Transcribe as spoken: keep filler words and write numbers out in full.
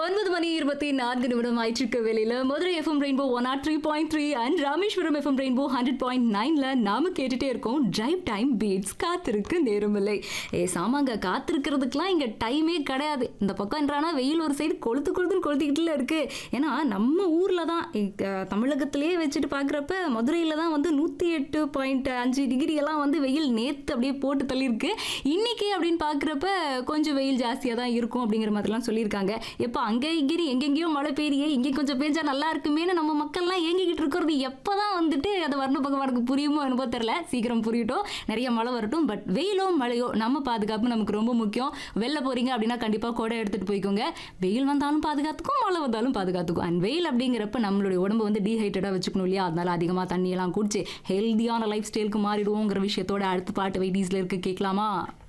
ஒன்பது மணி இருபத்தி நான்கு நிமிடம் ஆயிட்டிருக்க வேலையில Madurai FM rainbow one add three point three and Rameswaram FM rainbow hundred point நைன்ல நாம கேட்டுட்டே இருக்கோம் டிரைவ் டைம் பீட்ஸ். காத்திருக்கு நேரமில்லை. ஏ சாமாங்க, காத்திருக்கிறதுக்கெல்லாம் இங்க டைமே கிடையாது. இந்த பக்கம் என்றானா வெயில் ஒரு சைடு கொளுத்து கொளுத்துன்னு கொளுத்திக்கிட்டுல இருக்கு. ஏன்னா நம்ம ஊர்ல தான் தமிழகத்திலேயே வச்சுட்டு பாக்குறப்ப மதுரையில தான் வந்து நூத்தி எட்டு பாயிண்ட் அஞ்சு டிகிரி எல்லாம் வந்து வெயில் நேத்து அப்படியே போட்டு தள்ளியிருக்கு. இன்னைக்கு அப்படின்னு பாக்குறப்ப கொஞ்சம் வெயில் ஜாஸ்தியா தான் இருக்கும் அப்படிங்கிற மாதிரிலாம் சொல்லியிருக்காங்க. எப்ப அங்கே இங்கே எங்கெங்கேயோ மழை பெய்யே, இங்கே கொஞ்சம் பெஞ்சா நல்லா இருக்குமேனு நம்ம மக்கள்லாம் ஏங்கிக்கிட்டு இருக்கிறது எப்போதான் வந்துட்டு அதை வர்ண பகவானுக்கு புரியுமோ என்னவோ தெரியல. சீக்கிரம் புரியட்டும், நிறைய மழை வரட்டும். பட் வெயிலோ மழையோ நம்ம பாதுகாப்பு நமக்கு ரொம்ப முக்கியம். வெளில போறீங்க அப்படின்னா கண்டிப்பாக கொடை எடுத்துட்டு போய்க்கோங்க. வெயில் வந்தாலும் பாதுகாத்துக்கும், மழை வந்தாலும் பாதுகாத்துக்கும். அண்ட் வெயில் அப்படிங்கிறப்ப நம்மளுடைய உடம்பு வந்து டீஹைட்ரேட்டாக வச்சுக்கணும் இல்லையா? அதனால அதிகமாக தண்ணியெல்லாம் குடிச்சு ஹெல்தியான லைஃப் ஸ்டைலுக்கு மாறிடுவோங்கிற விஷயத்தோட அடுத்த பாட்டு வெயிட்டீஸ்ல இருக்கு. கேட்கலாமா?